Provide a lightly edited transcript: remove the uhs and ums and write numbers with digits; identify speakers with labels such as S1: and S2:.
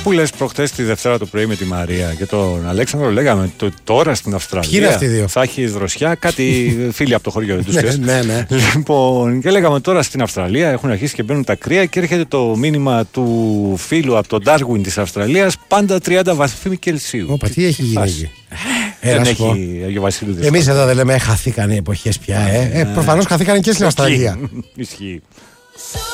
S1: που λες προχτές τη Δευτέρα το πρωί με τη Μαρία και τον Αλέξανδρο, λέγαμε τώρα στην Αυστραλία.
S2: Ποιοι είναι αυτοί οι δύο?
S1: Θα έχει δροσιά, κάτι φίλοι από το χωριό, δεν τους πες.
S2: Ναι.
S1: Λοιπόν, και λέγαμε τώρα στην Αυστραλία έχουν αρχίσει και μπαίνουν τα κρύα και έρχεται το μήνυμα του φίλου από τον Ντάρουιν της Αυστραλίας, πάντα 30 βαθμοί Κελσίου.
S2: Όπα, τι έχει γίνει εκεί?
S1: Δεν έχει Αγιο Βασίλειο.
S2: Εμείς εδώ δεν λέμε χαθήκανε οι εποχές πια. Προφανώς χαθήκανε και στην Αυστραλία.
S1: Ισχύει.